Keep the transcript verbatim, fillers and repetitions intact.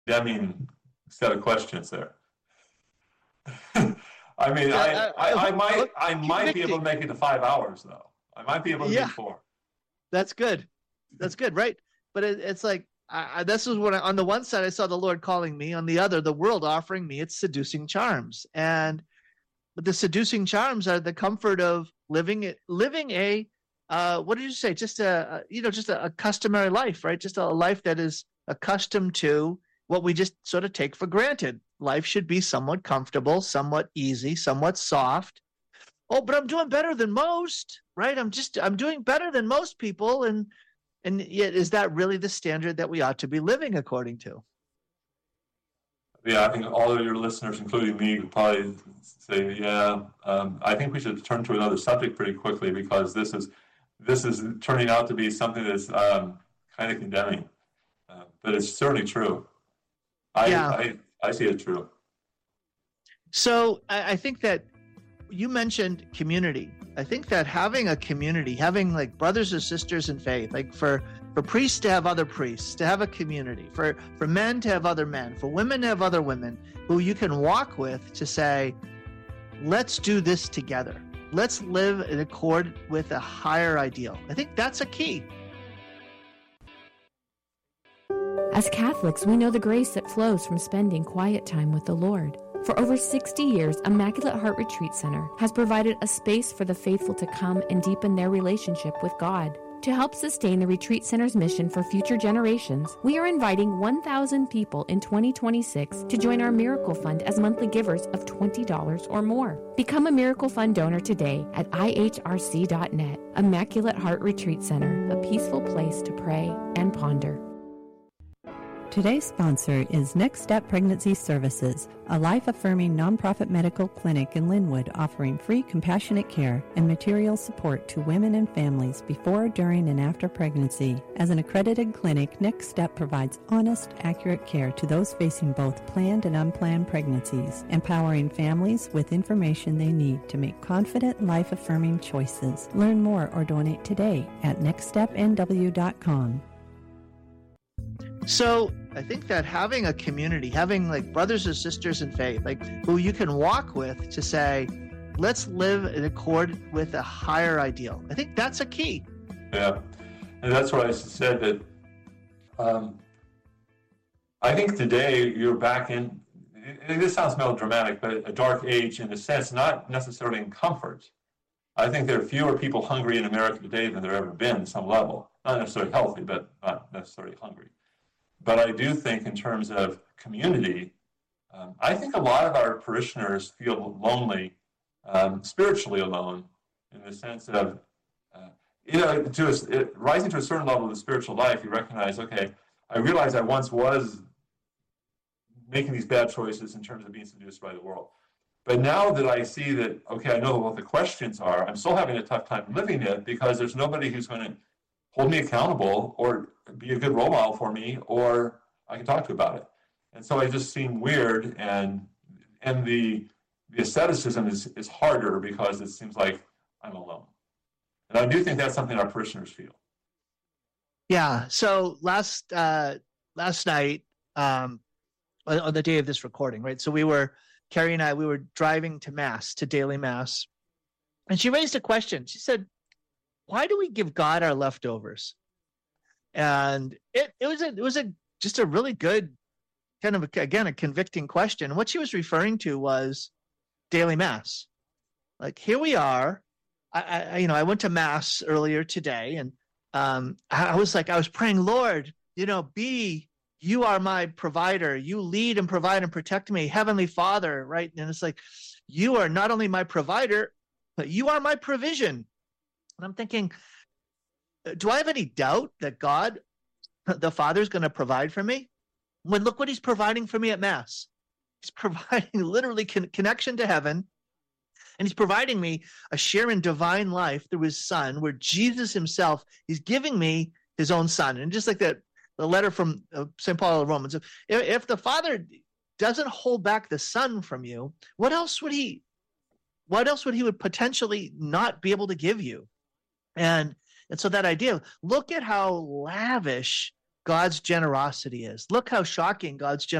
condemning set of questions there. I mean, Yeah, I, I, I, I might, look, I might be able to convicting. make it to five hours though. I might be able to Yeah. do four. That's good. That's good, right? But it, it's like I, I, this is what I, on the one side I saw the Lord calling me, on the other the world offering me its seducing charms, and but the seducing charms are the comfort of living it, living a uh, what did you say? Just a, a you know just a, a customary life, right? Just a life that is accustomed to what we just sort of take for granted. Life should be somewhat comfortable, somewhat easy, somewhat soft. Oh, but I'm doing better than most, right? I'm just I'm doing better than most people, and and yet is that really the standard that we ought to be living according to? Yeah, I think all of your listeners, including me, would probably say, yeah, um, I think we should turn to another subject pretty quickly because this is this is turning out to be something that's um, kind of condemning, uh, but it's certainly true. I, Yeah. I I see it true. So I, I think that you mentioned community. I think that having a community, having like brothers or sisters in faith, like for for priests to have other priests, to have a community, for for men to have other men, for women to have other women who you can walk with to say, let's do this together. Let's live in accord with a higher ideal. I think that's a key. As Catholics, we know the grace that flows from spending quiet time with the Lord. For over sixty years, Immaculate Heart Retreat Center has provided a space for the faithful to come and deepen their relationship with God. To help sustain the Retreat Center's mission for future generations, we are inviting one thousand people in twenty twenty-six to join our Miracle Fund as monthly givers of twenty dollars or more. Become a Miracle Fund donor today at I H R C dot net. Immaculate Heart Retreat Center, a peaceful place to pray and ponder. Today's sponsor is Next Step Pregnancy Services, a life-affirming nonprofit medical clinic in Linwood offering free compassionate care and material support to women and families before, during, and after pregnancy. As an accredited clinic, Next Step provides honest, accurate care to those facing both planned and unplanned pregnancies, empowering families with information they need to make confident, life-affirming choices. Learn more or donate today at next step n w dot com. So I think that having a community, having like brothers or sisters in faith, like who you can walk with to say, let's live in accord with a higher ideal. I think that's a key. Yeah. And that's why I said that um, I think today you're back in, and this sounds melodramatic, but a dark age in a sense, not necessarily in comfort. I think there are fewer people hungry in America today than there ever been at some level. Not necessarily healthy, but not necessarily hungry. But I do think in terms of community, um, I think a lot of our parishioners feel lonely, um, spiritually alone, in the sense of, uh, you know, to a, it, rising to a certain level of the spiritual life, you recognize, okay, I realize I once was making these bad choices in terms of being seduced by the world. But now that I see that, okay, I know what the questions are, I'm still having a tough time living it because there's nobody who's going to hold me accountable or be a good role model for me, or I can talk to about it. And so I just seem weird, and and the the asceticism is, is harder because it seems like I'm alone. And I do think that's something our parishioners feel. Yeah. So last uh, last night, um, on, on the day of this recording, right? So we were, Carrie and I, we were driving to Mass, to daily Mass, and she raised a question. She said, why do we give God our leftovers? And it, it was a, it was a, just a really good kind of, a, again, a convicting question. What she was referring to was daily Mass. Like, here we are. I, I you know, I went to Mass earlier today, and um, I, I was like, I was praying, Lord, you know, be, you are my provider. You lead and provide and protect me, Heavenly Father, right? And it's like, you are not only my provider, but you are my provision. And I'm thinking, do I have any doubt that God, the Father, is going to provide for me? When look what he's providing for me at Mass. He's providing literally con- connection to heaven, and he's providing me a share in divine life through his Son, where Jesus himself, he's giving me his own Son. And just like that, the letter from uh, Saint Paul to the Romans, if, if the Father doesn't hold back the Son from you, what else would he, what else would he would potentially not be able to give you? And and so that idea, look at how lavish God's generosity is. Look how shocking God's generosity